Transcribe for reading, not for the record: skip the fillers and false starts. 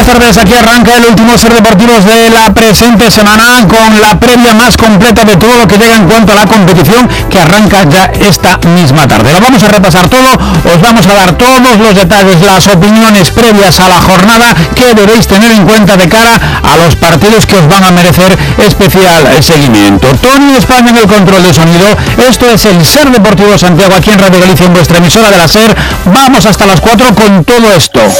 buenas tardes. Aquí arranca el último Ser Deportivos de la presente semana con la previa más completa de todo lo que llega en cuanto a la competición que arranca ya esta misma tarde. Lo vamos a repasar todo, os vamos a dar todos los detalles, las opiniones previas a la jornada que debéis tener en cuenta de cara a los partidos que os van a merecer especial seguimiento. Tony España en el control de sonido. Esto es el Ser Deportivo Santiago aquí en Radio Galicia, en vuestra emisora de la SER. Vamos hasta las 4 con todo esto.